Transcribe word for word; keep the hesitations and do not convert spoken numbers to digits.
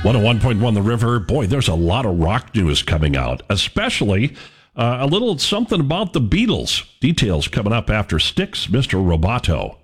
one oh one point one The River. Boy, there's a lot of rock news coming out, especially uh, a little something about the Beatles. Details coming up after Styx, Mister Roboto.